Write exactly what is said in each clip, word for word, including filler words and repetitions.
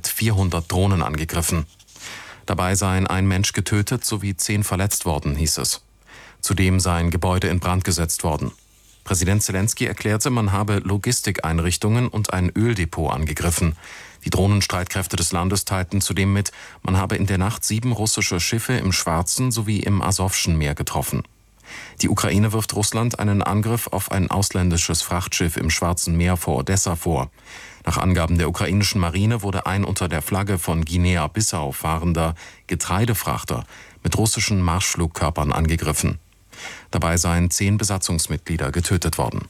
mit vierhundert Drohnen angegriffen. Dabei seien ein Mensch getötet sowie zehn verletzt worden, hieß es. Zudem seien Gebäude in Brand gesetzt worden. Präsident Zelensky erklärte, man habe Logistikeinrichtungen und ein Öldepot angegriffen. Die Drohnenstreitkräfte des Landes teilten zudem mit, man habe in der Nacht sieben russische Schiffe im Schwarzen sowie im Asowschen Meer getroffen. Die Ukraine wirft Russland einen Angriff auf ein ausländisches Frachtschiff im Schwarzen Meer vor Odessa vor. Nach Angaben der ukrainischen Marine wurde ein unter der Flagge von Guinea-Bissau fahrender Getreidefrachter mit russischen Marschflugkörpern angegriffen. Dabei seien zehn Besatzungsmitglieder getötet worden.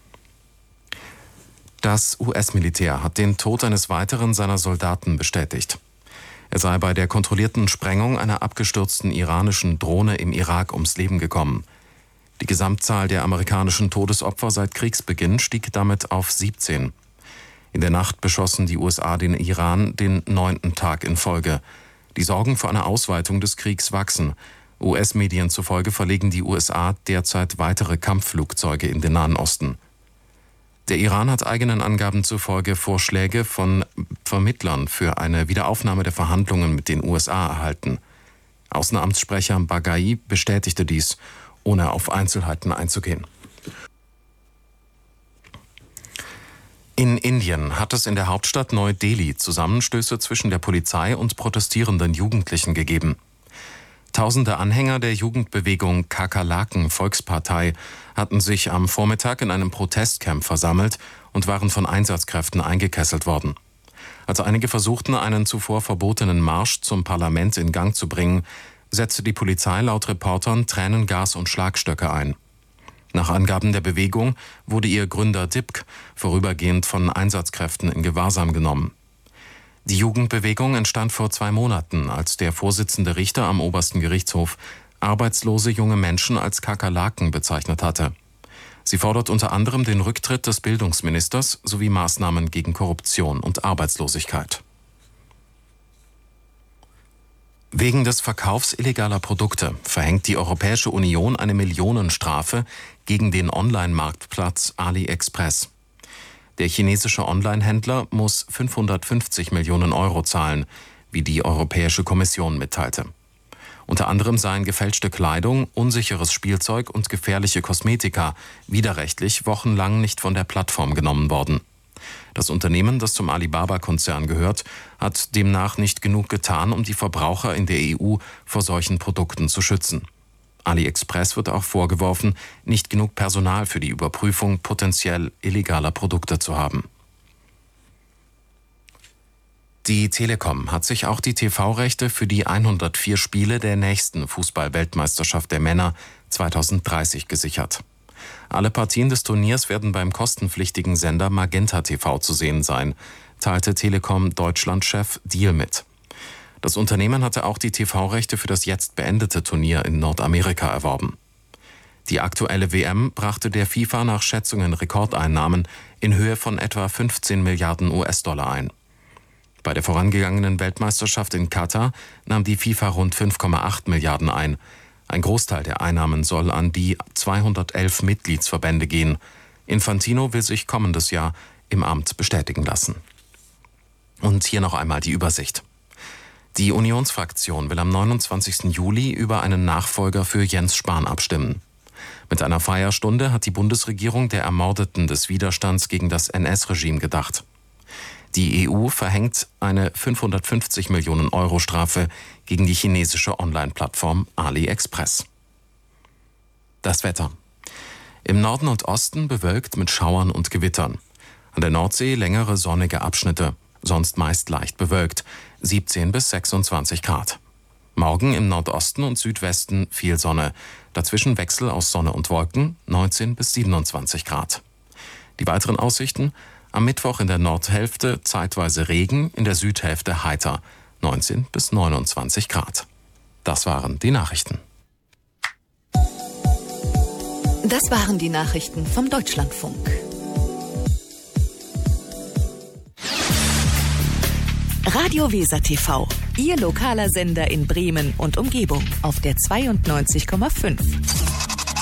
Das U S-Militär hat den Tod eines weiteren seiner Soldaten bestätigt. Er sei bei der kontrollierten Sprengung einer abgestürzten iranischen Drohne im Irak ums Leben gekommen. Die Gesamtzahl der amerikanischen Todesopfer seit Kriegsbeginn stieg damit auf siebzehn. In der Nacht beschossen die U S A den Iran den neunten Tag in Folge. Die Sorgen vor einer Ausweitung des Kriegs wachsen. U S-Medien zufolge verlegen die U S A derzeit weitere Kampfflugzeuge in den Nahen Osten. Der Iran hat eigenen Angaben zufolge Vorschläge von Vermittlern für eine Wiederaufnahme der Verhandlungen mit den U S A erhalten. Außenamtssprecher Baghai bestätigte dies, ohne auf Einzelheiten einzugehen. In Indien hat es in der Hauptstadt Neu-Delhi Zusammenstöße zwischen der Polizei und protestierenden Jugendlichen gegeben. Tausende Anhänger der Jugendbewegung Kakerlaken-Volkspartei hatten sich am Vormittag in einem Protestcamp versammelt und waren von Einsatzkräften eingekesselt worden. Als einige versuchten, einen zuvor verbotenen Marsch zum Parlament in Gang zu bringen, setzte die Polizei laut Reportern Tränengas und Schlagstöcke ein. Nach Angaben der Bewegung wurde ihr Gründer Dipk vorübergehend von Einsatzkräften in Gewahrsam genommen. Die Jugendbewegung entstand vor zwei Monaten, als der Vorsitzende Richter am obersten Gerichtshof arbeitslose junge Menschen als Kakerlaken bezeichnet hatte. Sie fordert unter anderem den Rücktritt des Bildungsministers sowie Maßnahmen gegen Korruption und Arbeitslosigkeit. Wegen des Verkaufs illegaler Produkte verhängt die Europäische Union eine Millionenstrafe gegen den Online-Marktplatz AliExpress. Der chinesische Online-Händler muss fünfhundertfünfzig Millionen Euro zahlen, wie die Europäische Kommission mitteilte. Unter anderem seien gefälschte Kleidung, unsicheres Spielzeug und gefährliche Kosmetika widerrechtlich wochenlang nicht von der Plattform genommen worden. Das Unternehmen, das zum Alibaba-Konzern gehört, hat demnach nicht genug getan, um die Verbraucher in der E U vor solchen Produkten zu schützen. AliExpress wird auch vorgeworfen, nicht genug Personal für die Überprüfung potenziell illegaler Produkte zu haben. Die Telekom hat sich auch die T V-Rechte für die hundertvier Spiele der nächsten Fußball-Weltmeisterschaft der Männer zweitausenddreißig gesichert. Alle Partien des Turniers werden beim kostenpflichtigen Sender Magenta T V zu sehen sein, teilte Telekom Deutschland-Chef Diehl mit. Das Unternehmen hatte auch die T V-Rechte für das jetzt beendete Turnier in Nordamerika erworben. Die aktuelle W M brachte der FIFA nach Schätzungen Rekordeinnahmen in Höhe von etwa fünfzehn Milliarden U S-Dollar ein. Bei der vorangegangenen Weltmeisterschaft in Katar nahm die FIFA rund fünf Komma acht Milliarden ein. Ein Großteil der Einnahmen soll an die zweihundertelf Mitgliedsverbände gehen. Infantino will sich kommendes Jahr im Amt bestätigen lassen. Und hier noch einmal die Übersicht. Die Unionsfraktion will am neunundzwanzigsten Juli über einen Nachfolger für Jens Spahn abstimmen. Mit einer Feierstunde hat die Bundesregierung der Ermordeten des Widerstands gegen das N S-Regime gedacht. Die E U verhängt eine fünfhundertfünfzig Millionen Euro Strafe gegen die chinesische Online-Plattform AliExpress. Das Wetter. Im Norden und Osten bewölkt mit Schauern und Gewittern. An der Nordsee längere sonnige Abschnitte, sonst meist leicht bewölkt, siebzehn bis sechsundzwanzig Grad. Morgen im Nordosten und Südwesten viel Sonne, dazwischen Wechsel aus Sonne und Wolken, neunzehn bis siebenundzwanzig Grad. Die weiteren Aussichten: am Mittwoch in der Nordhälfte zeitweise Regen, in der Südhälfte heiter, neunzehn bis neunundzwanzig Grad. Das waren die Nachrichten. Das waren die Nachrichten vom Deutschlandfunk. Radio Weser T V, Ihr lokaler Sender in Bremen und Umgebung auf der zweiundneunzig Komma fünf.